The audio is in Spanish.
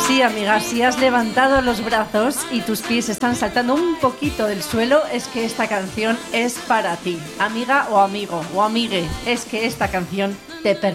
Sí, amiga, si has levantado los brazos y tus pies están saltando un poquito del suelo, es que esta canción es para ti. Amiga o amigo o amigue, es que esta canción te pertenece.